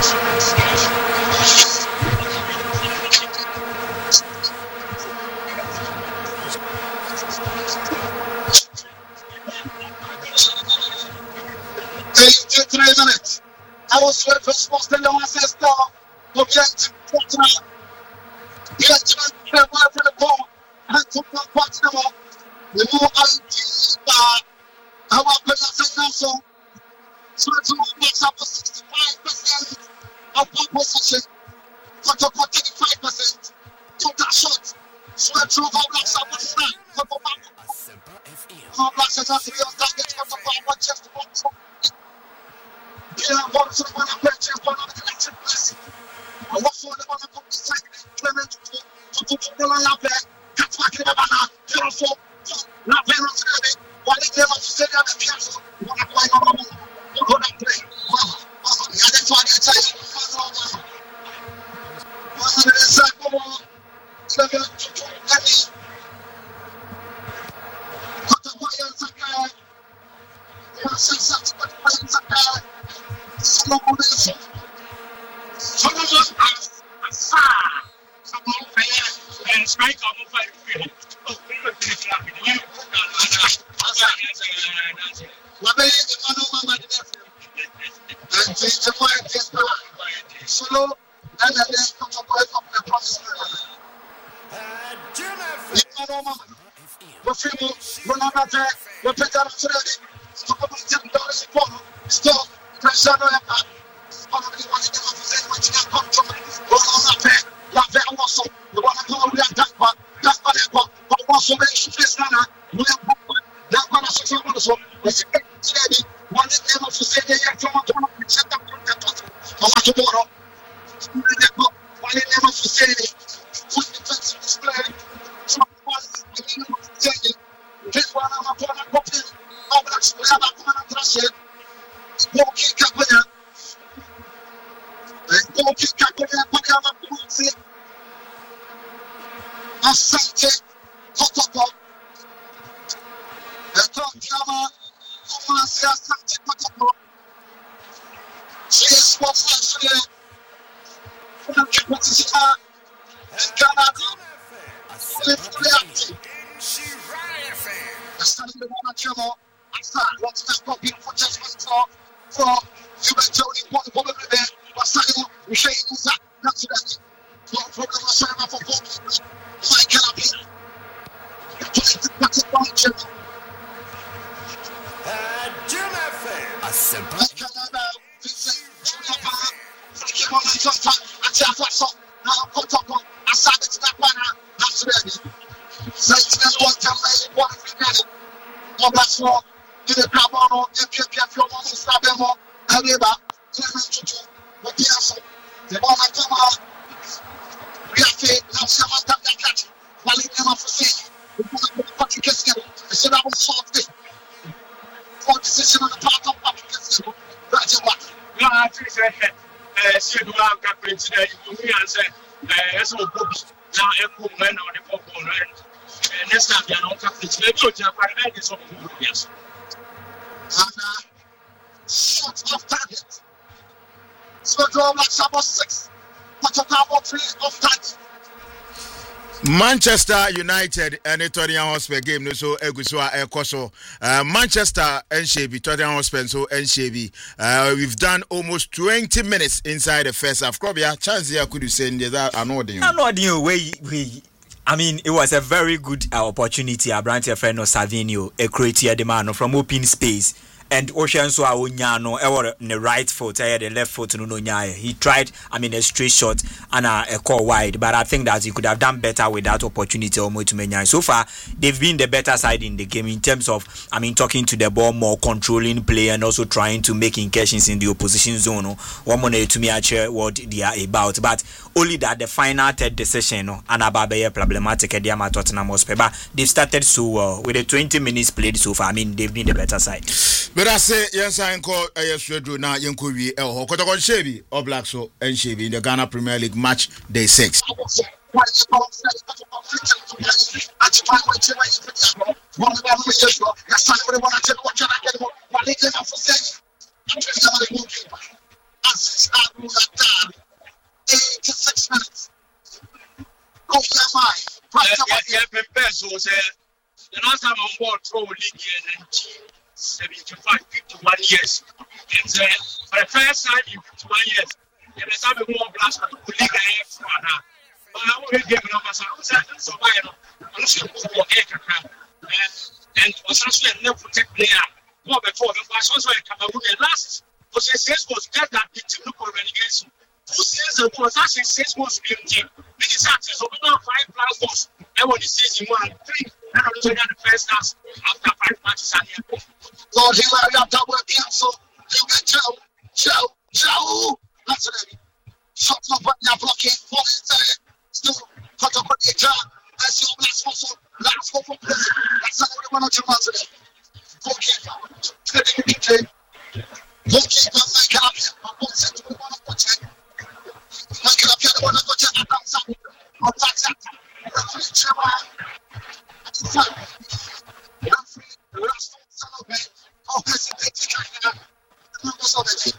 minutes. I was supposed to know ancestor. Object. Yes, for the ball. And to the partner. The more our players also. So to makes up 65% of opposition. But to 35%. Total shot. So to makes up 9. All blacks are 3 on target. What just one. Yeah, one to one of the connection place. I was on the one of the side. Clement to the line. Catch back in the banana. Beautiful. Not very much. One of them to say that the piazza. One of my go that play. Yeah, that's why I tell you. One of the side. 7 to 20. Shot off target. So draw like 6. But about 3 off target. Manchester United and Tottenham Hotspur game no so egusua ekoso Manchester and Shebi Tottenham Hotspur so and Shebi we've done almost 20 minutes inside the first half. Krobia chance here could you say that anodin way I mean, it was a very good opportunity. Abrante friend of Savinio, a creative demand from open space. And Ocean so Onyano, the right foot, the left foot, no nya. He tried, a straight shot and a call wide, but I think that he could have done better with that opportunity or more to menya. So far, they've been the better side in the game in terms of, talking to the ball more, controlling play, and also trying to make incursions in the opposition zone. One more to me, what they are about, but only that the final third decision, and Ababe problematic at the Tottenham Hotspur. But they've started so well with the 20 minutes played so far. They've been the better side. But I say, yes, I call Yesredo now, Yankovi, El Hokotakon Shebi, or Black So and Shebi in the Ghana Premier League match day 6. was the last time on board throw league in 51 years. And for the first time in 51 years, there is a more blast to league for now. But I will give numbers. I was at survival. And was also a no protect player. More before the was also a Cameroon last was a 6 goals that the team look relegation. 2 seasons was actually 6 goals in the team. This is actually 5 plus goals. I want to see 1 3. And also the first half after 5 matches. Lord, here I am. That work cancel. You get Joe. That's it. Shots up at the blocking. Still cut up at the job. That's your last one for play. That's not what we want to do today. Goalkeeper, make it up here. I'm going to say to the one of the check. Make it up here, the one of the check. I'm sorry. I'm not that. The last one, son of man. Oh, hesitate to try that. The numbers of it.